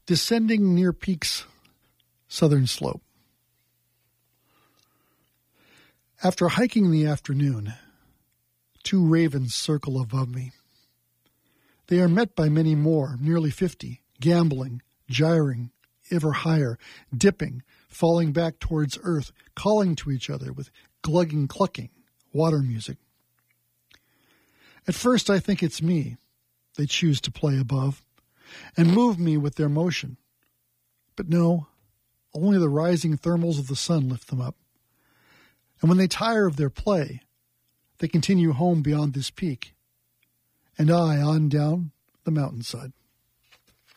Descending near peak's southern slope. After hiking in the afternoon, 2 ravens circle above me. They are met by many more, nearly 50, gambling, gyring, ever higher, dipping, falling back towards earth, calling to each other with glugging clucking, water music. At first I think it's me they choose to play above, and move me with their motion. But no, only the rising thermals of the sun lift them up. And when they tire of their play, they continue home beyond this peak, and I on down the mountainside.